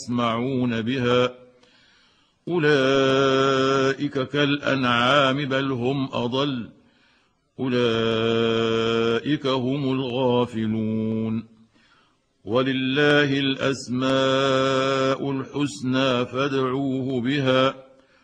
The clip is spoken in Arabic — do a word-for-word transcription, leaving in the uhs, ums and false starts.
يسمعون بها أولئك كالأنعام بل هم أضل أولئك هم الغافلون ولله الأسماء الحسنى فادعوه بها